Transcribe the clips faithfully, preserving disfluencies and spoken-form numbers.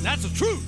That's the truth.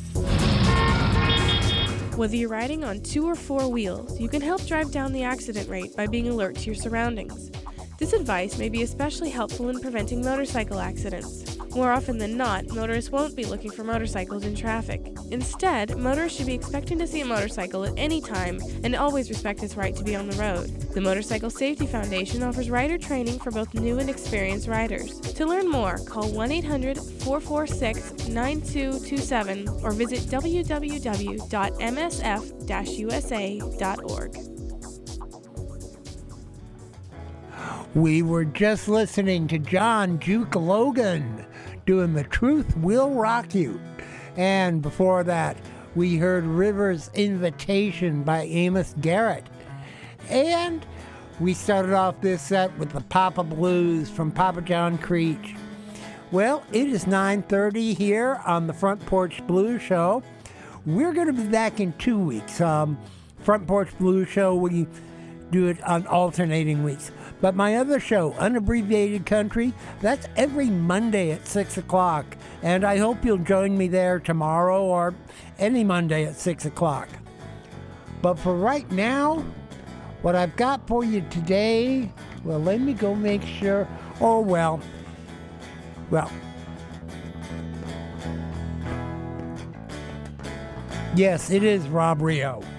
Whether you're riding on two or four wheels, you can help drive down the accident rate by being alert to your surroundings. This advice may be especially helpful in preventing motorcycle accidents. More often than not, motorists won't be looking for motorcycles in traffic. Instead, motorists should be expecting to see a motorcycle at any time and always respect its right to be on the road. The Motorcycle Safety Foundation offers rider training for both new and experienced riders. To learn more, call one eight hundred, four four six, nine two two seven or visit w w w dot m s f dash u s a dot org. We were just listening to John Juke Logan doing The Truth Will Rock You. And before that, we heard River's Invitation by Amos Garrett. And we started off this set with the Papa Blues from Papa John Creech. Well, it is nine thirty here on the Front Porch Blues Show. We're going to be back in two weeks. Um, Front Porch Blues Show, we do it on alternating weeks. But my other show, Unabbreviated Country, that's every Monday at six o'clock. And I hope you'll join me there tomorrow or any Monday at six o'clock. But for right now, what I've got for you today, well, let me go make sure. Oh, well, well. Yes, it is Rob Rio.